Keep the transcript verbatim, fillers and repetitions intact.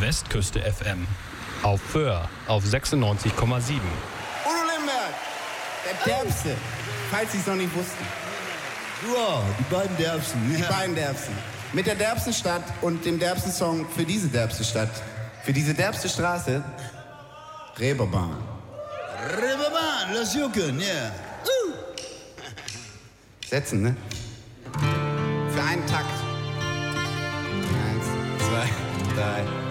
Westküste F M. Auf Föhr auf sechsundneunzig Komma sieben. Udo Limberg, der Derbste, falls Sie es noch nicht wussten. Ja, die beiden Derbsten. Die beiden Derbsten. Mit der derbsten Stadt und dem derbsten Song für diese derbste Stadt. Für diese derbste Straße. Reeperbahn. Reeperbahn, lass jucken, ja. Yeah. Uh. Setzen, ne? Für einen Takt. Eins, zwei, drei.